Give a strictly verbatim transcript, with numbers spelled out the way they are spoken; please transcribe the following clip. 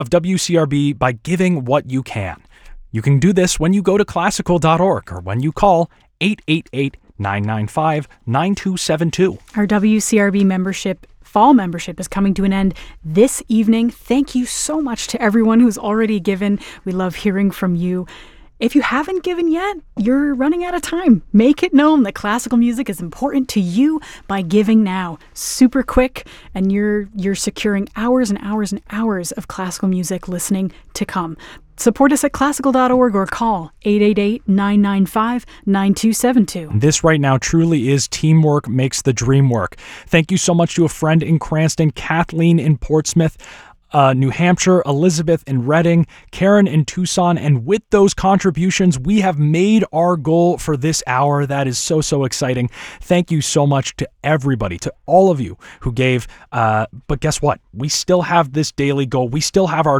of W C R B by giving what you can. You can do this when you go to classical dot org or when you call eight eight eight, nine nine five, nine two seven two. Our W C R B membership, fall membership, is coming to an end this evening. Thank you so much to everyone who's already given. We love hearing from you. If you haven't given yet, you're running out of time. Make it known that classical music is important to you by giving now. Super quick, and you're you're securing hours and hours and hours of classical music listening to come. Support us at classical dot org or call eight eight eight, nine nine five, nine two seven two. This right now truly is teamwork makes the dream work. Thank you so much to a friend in Cranston, Kathleen in Portsmouth, Uh, New Hampshire, Elizabeth in Reading, Karen in Tucson, and with those contributions, we have made our goal for this hour. That is so, so exciting. Thank you so much to everybody, to all of you who gave. Uh, but guess what? We still have this daily goal. We still have our